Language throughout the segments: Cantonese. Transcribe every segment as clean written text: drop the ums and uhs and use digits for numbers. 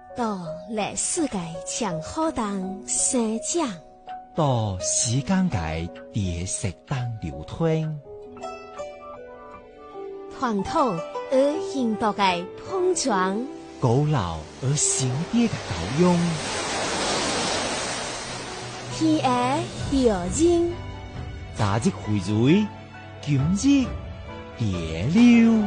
到歷史嘅長河當生長， 到時間嘅疊石當流吞， 傳統而現代嘅碰撞， 古老而新啲嘅交融， 天嘅表演， 價值匯聚，今日疊流。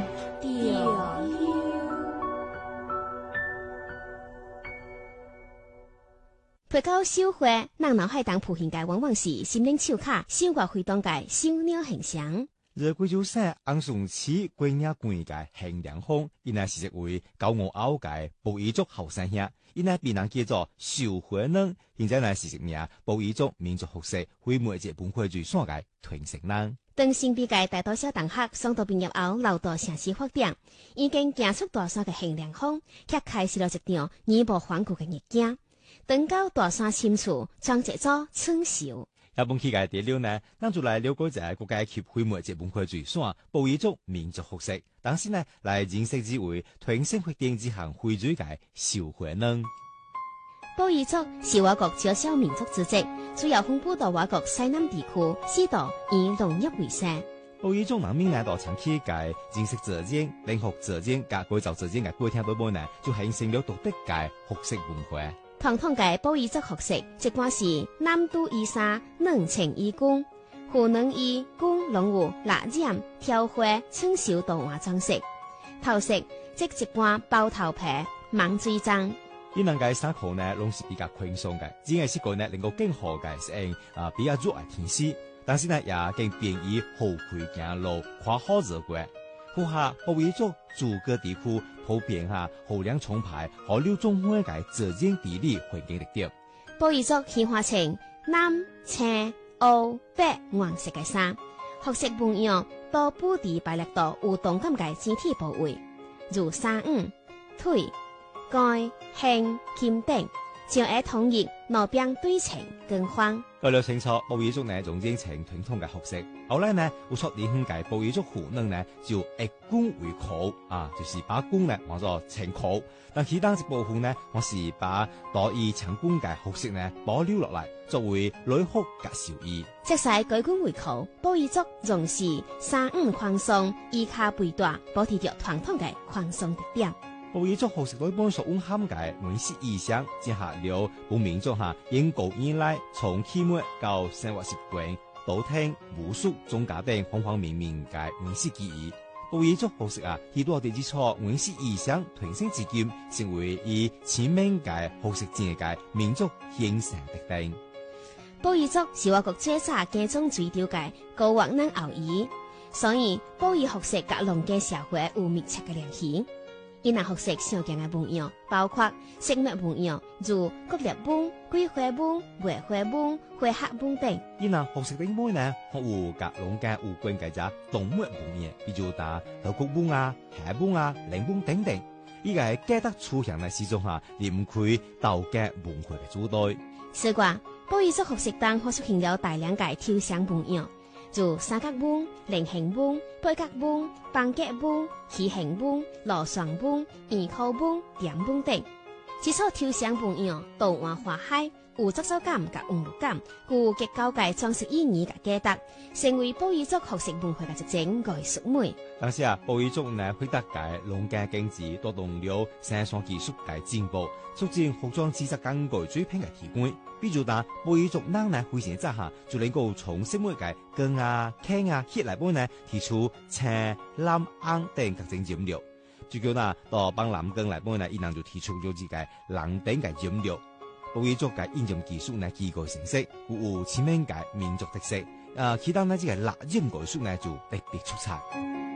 配到小花，咱腦海當浮現嘅往往是心靈手卡、小國會當嘅小鳥形象。 熱貴州省昂順市貴野關嘅衡良鄉，因乃是一位高傲傲嘅布依族後生兄，因乃被人叫做小花嫩，現在乃是一名布依族民族學識會每節本會最爽嘅傳承人。 當新畢業大多小同學上到畢業後，留到城市發展，已經行出大山嘅衡良鄉，卻開始了一場義無反顧嘅逆境。等到大山深處，將一座春秀。 一本期嘅第六呢，咱就來了解一國家級會每節本會最爽布依族民族學識，當時呢來認識之為傳承發展之行會最嘅小花嫩。 布依族是我國少數民族之一，主要分布到我國西南地區，四道以農業為生。 布依族人民呢，到長期嘅認識自然、領學自然、甲改造自然嘅過程當中呢，就形成了獨特嘅學識文化。 傳統嘅布依族學識，即管是南都衣衫、嫩青衣冠、湖南衣冠、龍舞、蠟染、挑花、春繡圖畫裝飾。頭飾即一般包頭皮、網水裝。 伊能嘅衫褲呢，攏是比較寬鬆嘅，只係是個呢能夠更好嘅適應比較熱嘅天氣，但是呢也更便於後驅行路、跨好日過。附下布依族諸個地區普遍河流充沛、河流充滿嘅自然地理環境特點。 布依族喜歡穿藍、青、黑、白黃色嘅衫，學識分樣多布地擺力度有動感嘅肢體部位，如衫襖、腿、肩、胸、肩等，將會統一兩邊對稱更換。 為了清楚布依族呢仲認成傳統嘅學識，後來呢有出現嘅布依族胡嫩呢就以冠為口就是把冠呢換作青口，但其他一部分呢我是把多以長冠嘅學識呢保留落來，作為內服及壽衣。 即使改冠為口，布依族重視衫襖寬鬆，衣卡背大，保持着傳統嘅寬鬆特點。 布依族學識裏邊所蘊含嘅原始意象，結合了本民族遠古以來從起末到生活習慣、道聽、巫術、宗教等方方面面嘅原始記憶。布依族學識許多地基礎原始意象傳承至今，成為以前面嘅學識戰嘅民族形成特定。 布依族是我國最早家中追求嘅高學能後裔，所以布依學識甲農耕社會有密切嘅聯繫。因那學識常見嘅文樣，包括食物文樣，如國立文、桂花文、梅花文、花客文等。 因那學識頂面呢，學有甲農耕有關嘅只動物文樣，比如打稻穀文蝦文靈文等等。依個係價值出現嘅時鐘離唔開稻耕文化嘅主導。 此外，布依族學識當可出現了大量嘅抽象文樣，如三角文、菱形文、八角文、方格文、楔形文、螺旋文、圓弧文、點文等。這所抽象文樣圖案花海，有節奏感及韻律感，具結構嘅裝飾意義嘅價值，成為布依族學識文化嘅一種藝術美。 當時布依族呢會得嘅農耕經濟，帶動了生產技術嘅進步，促進服裝製作工具水平嘅提高。比如布依族人呢非常早就能夠從生活嘅根莖血內本呢提出青、藍、紅等各種染料。最後到幫藍根內本呢，伊人就提出咗自己藍燈嘅染料。布依族嘅應用技術呢具個成色，有前面嘅民族特色。其他呢這個蠟染技術呢就特別出彩。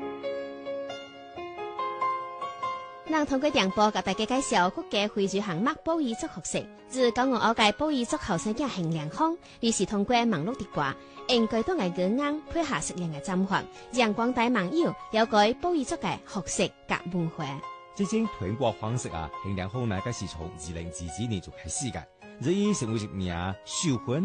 咱通過電波給大家介紹國家會最項目布依族學識，自高傲嘅布依族後生嘅衡良鄉，於是通過網絡直播，用許多嘅語言配合適應嘅針法，讓廣大網友了解布依族嘅學識及文化。 這種傳播方式衡良鄉呢，該是從2022年就開始嘅，日益成為一名受歡迎